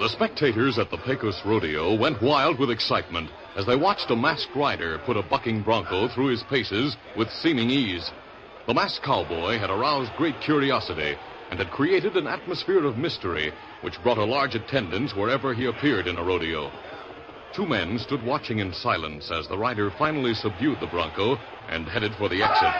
The spectators at the Pecos Rodeo went wild with excitement as they watched a masked rider put a bucking bronco through his paces with seeming ease. The masked cowboy had aroused great curiosity and had created an atmosphere of mystery which brought a large attendance wherever he appeared in a rodeo. Two men stood watching in silence as the rider finally subdued the bronco and headed for the exit.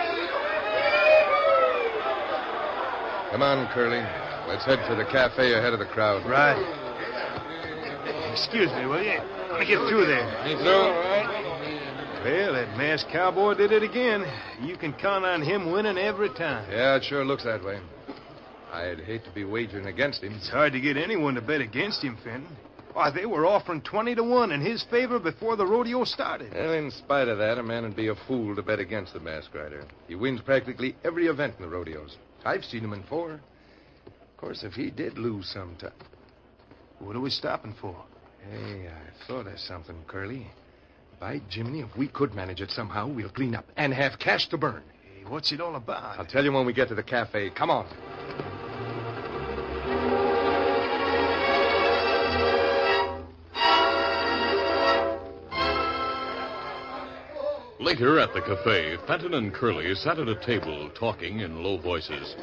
Come on, Curly. Let's head for the cafe ahead of the crowd. Right. Excuse me, will you? Let me get through there. No. Well, that masked cowboy did it again. You can count on him winning every time. Yeah, it sure looks that way. I'd hate to be wagering against him. It's hard to get anyone to bet against him, Fenton. Why, they were offering 20-1 in his favor before the rodeo started. Well, in spite of that, a man would be a fool to bet against the masked rider. He wins practically every event in the rodeos. I've seen him in 4. Of course, if he did lose sometime... What are we stopping for? Hey, I thought of something, Curly. By Jiminy, if we could manage it somehow, we'll clean up and have cash to burn. Hey, what's it all about? I'll tell you when we get to the cafe. Come on. Later at the cafe, Fenton and Curly sat at a table talking in low voices.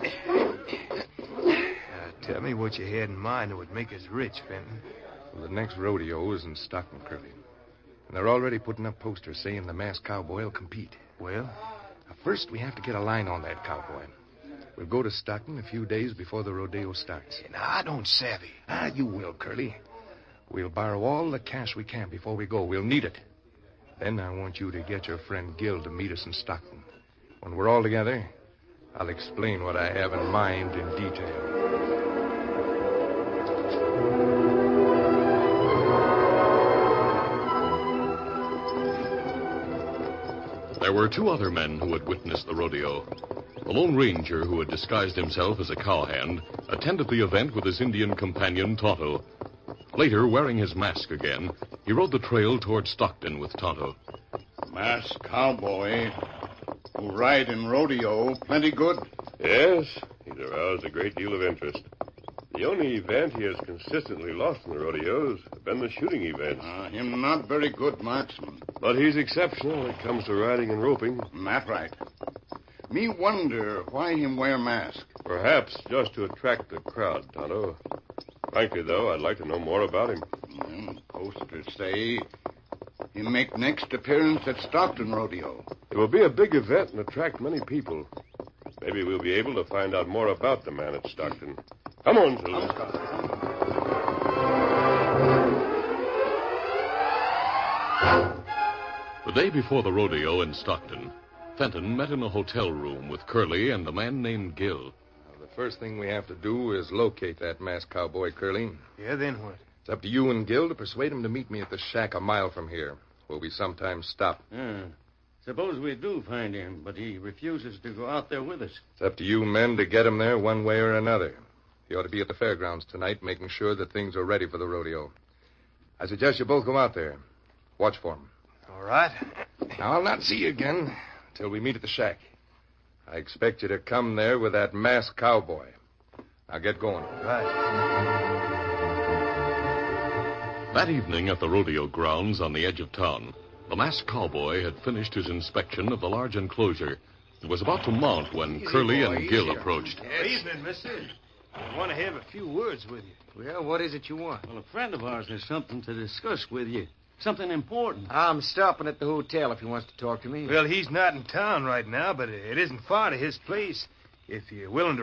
Tell me what you had in mind that would make us rich, Fenton. Well, the next rodeo is in Stockton, Curly. And they're already putting up posters saying the masked cowboy will compete. Well? Now, first, we have to get a line on that cowboy. We'll go to Stockton a few days before the rodeo starts. Now, I don't savvy. You will, Curly. We'll borrow all the cash we can before we go. We'll need it. Then I want you to get your friend Gil to meet us in Stockton. When we're all together, I'll explain what I have in mind in detail. There were 2 other men who had witnessed the rodeo. The Lone Ranger, who had disguised himself as a cowhand, attended the event with his Indian companion, Tonto. Later, wearing his mask again, he rode the trail toward Stockton with Tonto. Masked cowboy who ride in rodeo, plenty good? Yes, he's aroused a great deal of interest. The only event he has consistently lost in the rodeos have been the shooting events. Him not very good marksman. But he's exceptional when it comes to riding and roping. That right. Me wonder why him wear mask. Perhaps just to attract the crowd, Tonto. Frankly, though, I'd like to know more about him. Posters say he make next appearance at Stockton Rodeo. It will be a big event and attract many people. Maybe we'll be able to find out more about the man at Stockton. Come on, Silver. The day before the rodeo in Stockton, Fenton met in a hotel room with Curly and a man named Gil. The first thing we have to do is locate that masked cowboy, Curly. Yeah, then what? It's up to you and Gil to persuade him to meet me at the shack a mile from here, where we sometimes stop. Suppose we do find him, but he refuses to go out there with us. It's up to you men to get him there one way or another. He ought to be at the fairgrounds tonight, making sure that things are ready for the rodeo. I suggest you both go out there. Watch for him. All right. Now, I'll not see you again until we meet at the shack. I expect you to come there with that masked cowboy. Now get going. Right. That evening at the rodeo grounds on the edge of town, the masked cowboy had finished his inspection of the large enclosure and was about to mount when Curly and Gil approached. Good evening, mister. I want to have a few words with you. Well, what is it you want? Well, a friend of ours has something to discuss with you. Something important. I'm stopping at the hotel if he wants to talk to me. Well, he's not in town right now, but it isn't far to his place. If you're willing to